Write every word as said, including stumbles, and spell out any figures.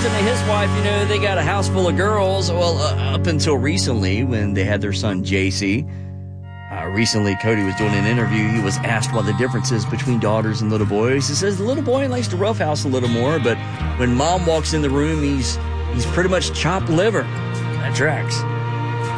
Austin and his wife, you know, they got a house full of girls. Well, uh, up until recently when they had their son, J C. Uh, recently, Cody was doing an interview. He was asked what the difference is between daughters and little boys. He says the little boy likes to roughhouse a little more, but when mom walks in the room, he's he's pretty much chopped liver. That tracks.